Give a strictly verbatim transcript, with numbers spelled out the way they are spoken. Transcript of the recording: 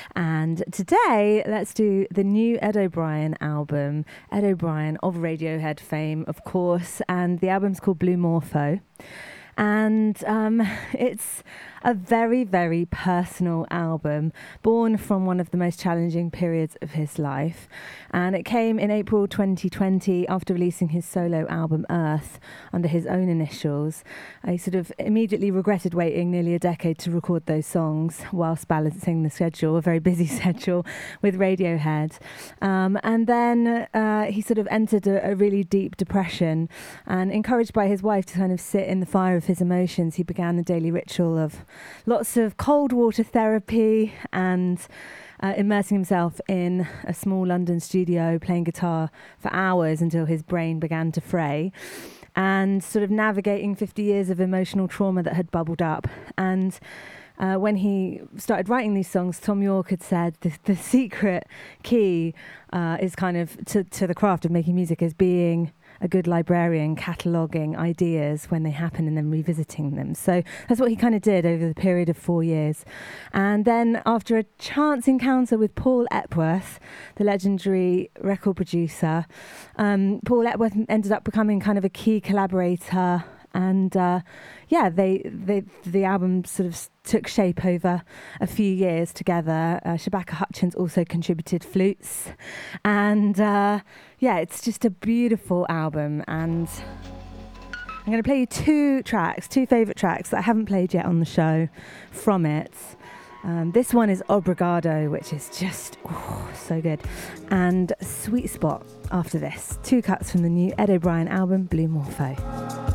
And today, let's do the new Ed O'Brien album. Ed O'Brien of Radiohead fame, of course, and the album's called Blue Morpho. And um, it's a very, very personal album, born from one of the most challenging periods of his life. And it came in April twenty twenty after releasing his solo album Earth under his own initials. He sort of immediately regretted waiting nearly a decade to record those songs whilst balancing the schedule, a very busy schedule with Radiohead. Um, and then uh, he sort of entered a, a really deep depression, and encouraged by his wife to kind of sit in the fire of his emotions, he began the daily ritual of lots of cold water therapy and uh, immersing himself in a small London studio, playing guitar for hours until his brain began to fray, and sort of navigating fifty years of emotional trauma that had bubbled up. And uh, when he started writing these songs, Tom York had said the, the secret key uh, is kind of to, to the craft of making music is being a good librarian, cataloguing ideas when they happen and then revisiting them. So that's what he kind of did over the period of four years. And then after a chance encounter with Paul Epworth, the legendary record producer, um, Paul Epworth ended up becoming kind of a key collaborator. And uh, yeah, they, they the album sort of took shape over a few years together. Uh, Shabaka Hutchins also contributed flutes, and uh, yeah, it's just a beautiful album. And I'm going to play you two tracks, two favourite tracks that I haven't played yet on the show from it. Um, this one is Obrigado, which is just oh, so good, and Sweet Spot after this. Two cuts from the new Ed O'Brien album, Blue Morpho.